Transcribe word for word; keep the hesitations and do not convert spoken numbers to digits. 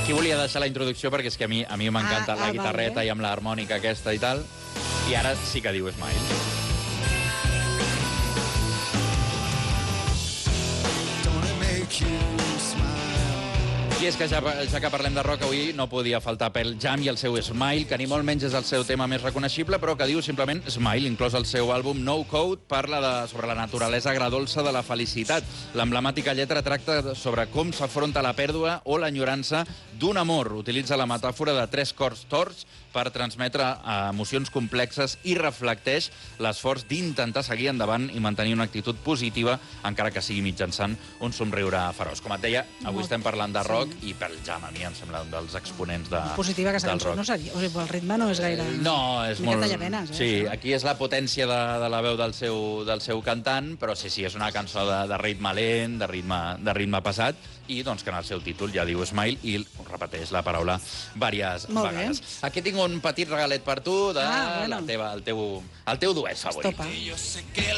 Aquí volia deixar la introducció perquè és que a mi a mi m'encanta Ah, la ah, guitarreta vale. i amb l'harmònica aquesta i tal. I ara sí que diu Smile. I és que ja, ja que parlem de rock avui no podia faltar Pearl Jam i el seu Smile, que ni molt menys és el seu tema més reconeixible, però que diu simplement Smile, inclòs el seu àlbum No Code, parla de, sobre la naturalesa agradolça de la felicitat. L'emblemàtica lletra tracta sobre com s'afronta la pèrdua o l'enyorança d'un amor. Utilitza la metàfora de tres cors torts per transmetre emocions complexes i reflecteix l'esforç d'intentar seguir endavant i mantenir una actitud positiva, encara que sigui mitjançant un somriure feroç. Com et deia, avui estem parlant de rock i Pearl Jam, a mi em sembla un dels exponents de, Positiva que del cançó rock. no seria. O sigui, el ritme no és gaire... No, és Mica molt... tallavenes, eh, Sí, això. aquí és la potència de, de la veu del seu, del seu cantant, però sí, sí, és una cançó de, de ritme lent, de ritme, de ritme passat, i doncs que en el seu títol ja diu Smile i repeteix la paraula diverses Molt bé. vegades. Aquí tinc un petit regalet per tu de Ah, bueno. la teva, el, teu, el teu duet favorit. Estopa. Yo sé que